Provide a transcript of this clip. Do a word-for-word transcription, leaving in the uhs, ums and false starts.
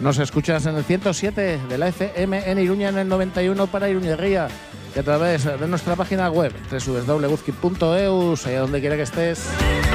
Nos escuchas en el ciento siete de la F M en Iruña, en el noventa y uno para Iruñería, y a través de nuestra página web doble u doble u doble u punto guzki punto eus, allá donde quiera que estés.